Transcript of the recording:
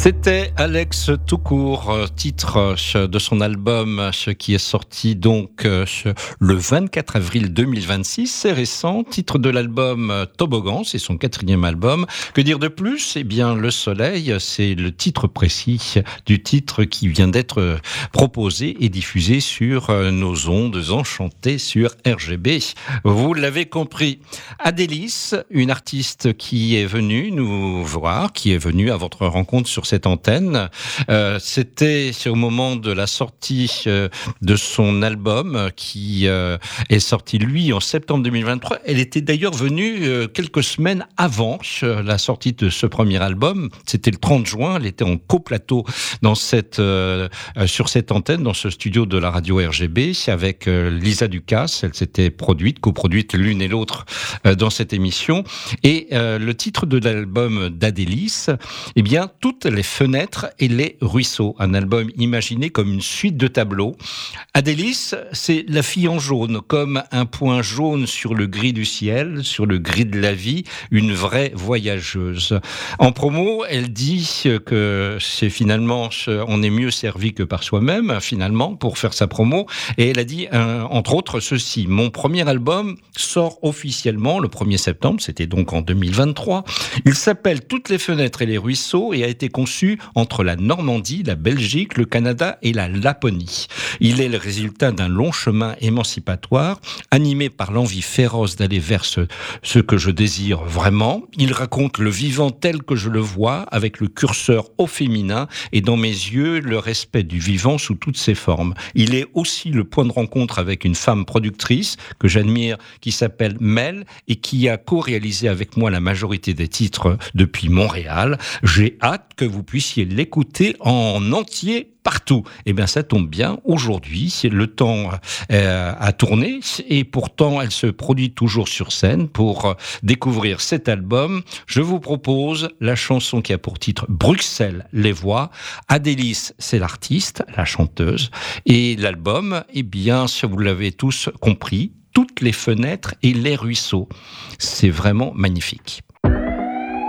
C'était Alex Toucourt, titre de son album qui est sorti donc le 24 avril 2026. C'est récent, titre de l'album Toboggan, c'est son 4e album. Que dire de plus ? Eh bien, Le Soleil, c'est le titre précis du titre qui vient d'être proposé et diffusé sur nos ondes enchantées sur RGB. Vous l'avez compris. Adélis, une artiste qui est venue nous voir, qui est venue à votre rencontre sur cette antenne. C'était au moment de la sortie de son album qui est sorti, lui, en septembre 2023. Elle était d'ailleurs venue quelques semaines avant la sortie de ce premier album. C'était le 30 juin. Elle était en coplateau sur cette antenne, dans ce studio de la radio RGB, avec Lisa Ducasse. Elle s'était coproduite l'une et l'autre dans cette émission. Et le titre de l'album d'Adélis, eh bien, Toutes les fenêtres et les ruisseaux. Un album imaginé comme une suite de tableaux. Adélis, c'est la fille en jaune, comme un point jaune sur le gris du ciel, sur le gris de la vie, une vraie voyageuse. En promo, elle dit que c'est finalement, on est mieux servi que par soi-même, finalement, pour faire sa promo. Et elle a dit, entre autres, ceci: mon premier album sort officiellement le 1er septembre, c'était donc en 2023. Il s'appelle Toutes les fenêtres et les ruisseaux et a été conçu entre la Normandie, la Belgique, le Canada et la Laponie. Il est le résultat d'un long chemin émancipatoire, animé par l'envie féroce d'aller vers ce que je désire vraiment. Il raconte le vivant tel que je le vois, avec le curseur au féminin et dans mes yeux, le respect du vivant sous toutes ses formes. Il est aussi le point de rencontre avec une femme productrice que j'admire, qui s'appelle Mel et qui a co-réalisé avec moi la majorité des titres depuis Montréal. J'ai hâte que vous puissiez l'écouter en entier partout. Eh bien, ça tombe bien. Aujourd'hui, le temps a tourné et pourtant, elle se produit toujours sur scène. Pour découvrir cet album, je vous propose la chanson qui a pour titre Bruxelles, les voix. Adélis, c'est l'artiste, la chanteuse. Et l'album, eh bien, si vous l'avez tous compris, Toutes les fenêtres et les ruisseaux. C'est vraiment magnifique.